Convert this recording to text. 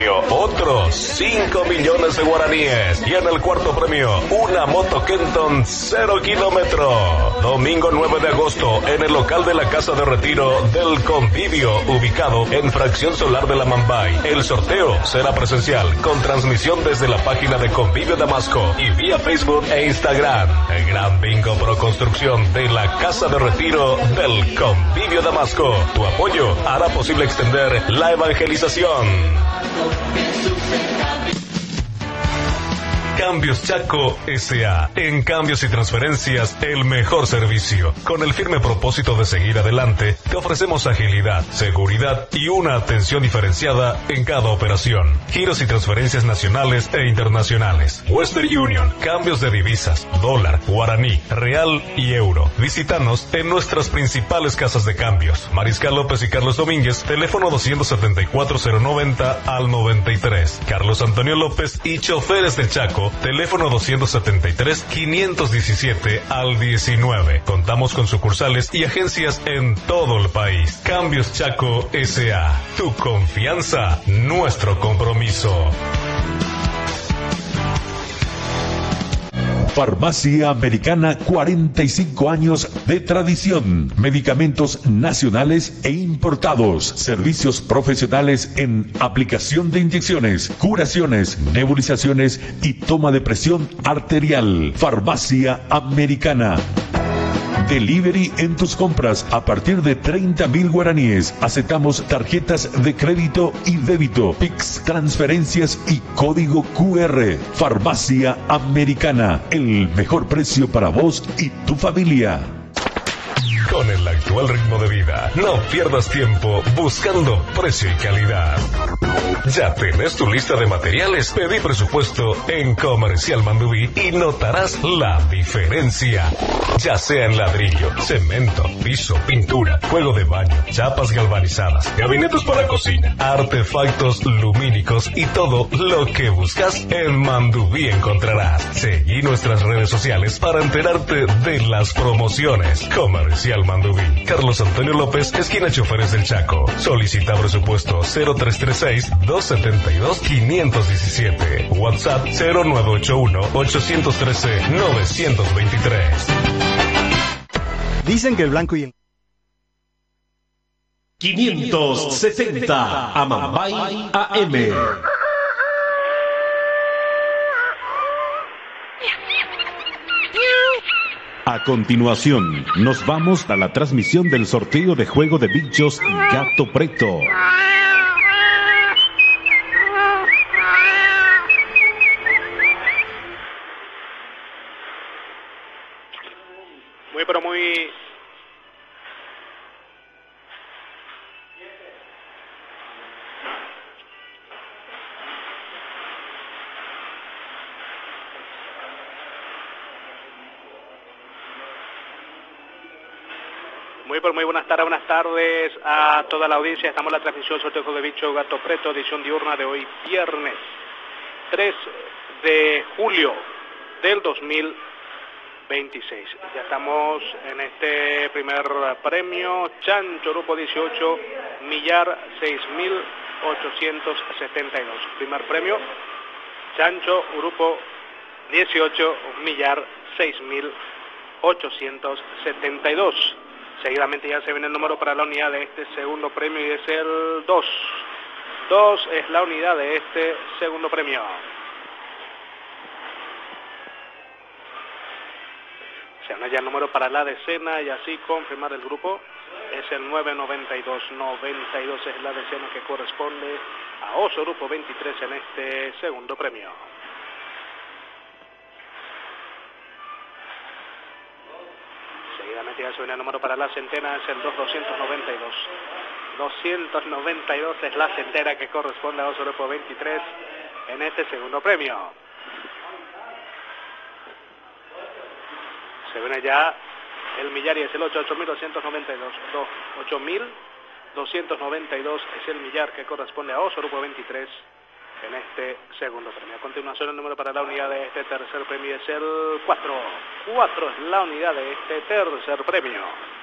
Otros 5 millones de guaraníes. Y en el cuarto premio, una moto Kenton 0 kilómetros. Domingo 9 de agosto, en el local de la Casa de Retiro del Convivio, ubicado en Fracción Solar de la Mambay. El sorteo será presencial, con transmisión desde la página de Convivio Damasco y vía Facebook e Instagram. El gran bingo pro construcción de la Casa de Retiro del Convivio Damasco. Tu apoyo hará posible extender la evangelización. Cambios Chaco S.A. En cambios y transferencias, el mejor servicio. Con el firme propósito de seguir adelante, te ofrecemos agilidad, seguridad y una atención diferenciada en cada operación. Giros y transferencias nacionales e internacionales. Western Union, cambios de divisas, dólar, guaraní, real y euro. Visítanos en nuestras principales casas de cambios. Mariscal López y Carlos Domínguez, teléfono 274-090 al 93. Carlos Antonio López y Choferes del Chaco, teléfono 273-517 al 19. Contamos con sucursales y agencias en todo el país. Cambios Chaco S.A. Tu confianza, nuestro compromiso. Farmacia Americana, 45 años de tradición. Medicamentos nacionales e importados. Servicios profesionales en aplicación de inyecciones, curaciones, nebulizaciones y toma de presión arterial. Farmacia Americana. Delivery en tus compras a partir de 30,000 guaraníes. Aceptamos tarjetas de crédito y débito, Pix, transferencias y código QR. Farmacia Americana, el mejor precio para vos y tu familia. Con el actual ritmo de vida, no pierdas tiempo buscando precio y calidad. ¿Ya tenés tu lista de materiales? Pedí presupuesto en Comercial Mandubí y notarás la diferencia. Ya sea en ladrillo, cemento, piso, pintura, juego de baño, chapas galvanizadas, gabinetes para cocina, artefactos lumínicos y todo lo que buscas en Mandubí encontrarás. Seguí nuestras redes sociales para enterarte de las promociones. Comercial Mandubí. Carlos Antonio López, esquina Choferes del Chaco. Solicita presupuesto 0336-272-517. WhatsApp 0981-813-923. Dicen que el blanco y el 570 Amambay AM. A continuación, nos vamos a la transmisión del sorteo de juego de bichos Gato Preto. Muy, pero muy... Muy buenas tardes a toda la audiencia. Estamos en la transmisión del sorteo de bicho Gato Preto, edición diurna de hoy, viernes 3 de julio del 2026. Ya estamos en este primer premio, Chancho Grupo 18, millar 6.872. Primer premio, Chancho Grupo 18, millar 6.872. Seguidamente ya se viene el número para la unidad de este segundo premio y es el 2. 2 es la unidad de este segundo premio. Se llama ya el número para la decena y así confirmar el grupo. Es el 992. 92 es la decena que corresponde a Oso Grupo 23 en este segundo premio. Seguidamente ya se viene el número para la centena, es el 2292. 292 es la centena que corresponde a Oso Grupo 23 en este segundo premio. Se viene ya el millar y es el 8292. 8292 es el millar que corresponde a Oso Grupo 23 en este segundo premio. A continuación el número para la unidad de este tercer premio es el 4. 4 es la unidad de este tercer premio.